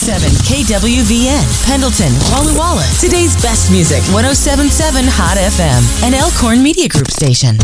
100.7 KWVN, Pendleton, Walla Walla. Today's best music, 107.7 Hot FM, an Elkhorn Media Group station.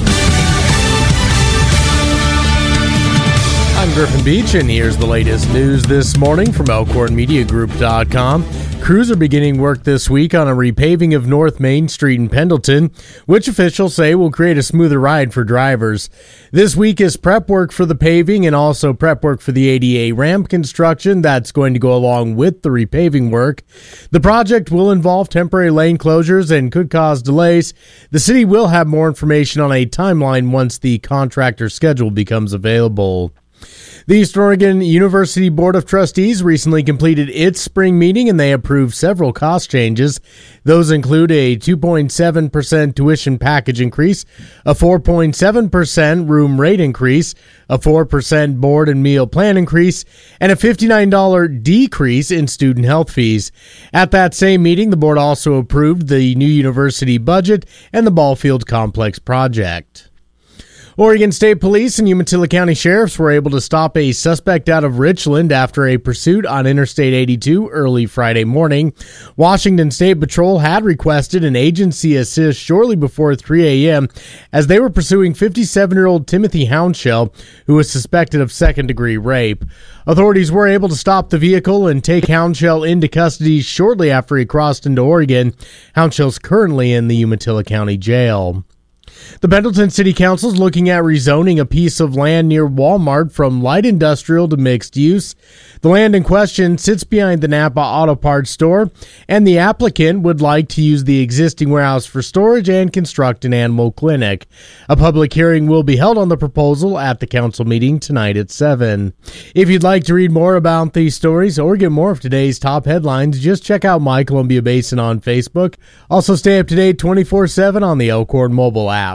I'm Griffin Beach, and here's the latest news this morning from ElkhornMediaGroup.com. Crews are beginning work this week on a repaving of North Main Street in Pendleton, which officials say will create a smoother ride for drivers. This week is prep work for the paving and also prep work for the ADA ramp construction that's going to go along with the repaving work. The project will involve temporary lane closures and could cause delays. The city will have more information on a timeline once the contractor schedule becomes available. The Eastern Oregon University Board of Trustees recently completed its spring meeting, and they approved several cost changes. Those include a 2.7% tuition package increase, a 4.7% room rate increase, a 4% board and meal plan increase, and a $59 decrease in student health fees. At that same meeting, the board also approved the new university budget and the ball field complex project. Oregon State Police and Umatilla County Sheriffs were able to stop a suspect out of Richland after a pursuit on Interstate 82 early Friday morning. Washington State Patrol had requested an agency assist shortly before 3 a.m. as they were pursuing 57-year-old Timothy Hounshell, who was suspected of second-degree rape. Authorities were able to stop the vehicle and take Hounshell into custody shortly after he crossed into Oregon. Hounshell's currently in the Umatilla County Jail. The Pendleton City Council is looking at rezoning a piece of land near Walmart from light industrial to mixed use. The land in question sits behind the Napa Auto Parts store, and the applicant would like to use the existing warehouse for storage and construct an animal clinic. A public hearing will be held on the proposal at the council meeting tonight at 7. If you'd like to read more about these stories or get more of today's top headlines, just check out My Columbia Basin on Facebook. Also stay up to date 24/7 on the Elkhorn mobile app.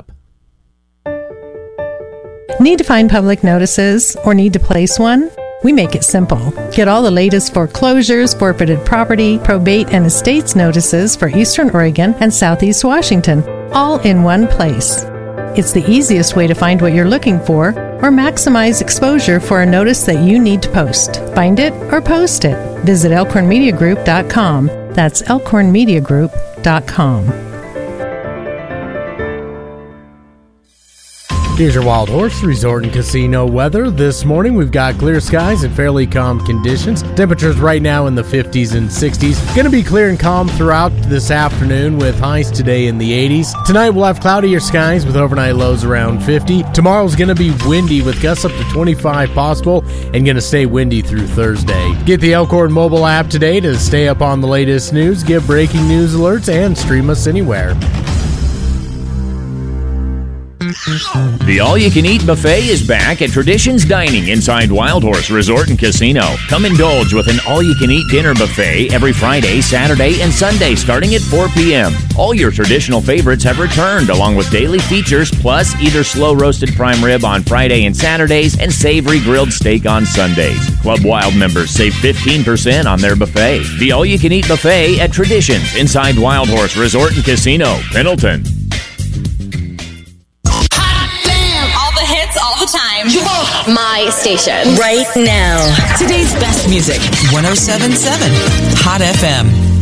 Need to find public notices or need to place one? We make it simple. Get all the latest foreclosures, forfeited property, probate, and estates notices for Eastern Oregon and Southeast Washington, all in one place. It's the easiest way to find what you're looking for or maximize exposure for a notice that you need to post. Find it or post it. Visit ElkhornMediaGroup.com. That's ElkhornMediaGroup.com. Here's your Wild Horse Resort and Casino weather. This morning we've got clear skies and fairly calm conditions. Temperatures right now in the 50s and 60s. Going to be clear and calm throughout this afternoon with highs today in the 80s. Tonight we'll have cloudier skies with overnight lows around 50. Tomorrow's going to be windy with gusts up to 25 possible and going to stay windy through Thursday. Get the Elkhorn mobile app today to stay up on the latest news, get breaking news alerts, and stream us anywhere. The all-you-can-eat buffet is back at Traditions Dining inside Wild Horse Resort and Casino. Come indulge with an all-you-can-eat dinner buffet every Friday, Saturday, and Sunday starting at 4 p.m. All your traditional favorites have returned, along with daily features, plus either slow-roasted prime rib on Friday and Saturdays and savory grilled steak on Sundays. Club Wild members save 15% on their buffet. The all-you-can-eat buffet at Traditions inside Wild Horse Resort and Casino, Pendleton. All the time. My station. Right now. Today's best music, 107.7 Hot FM.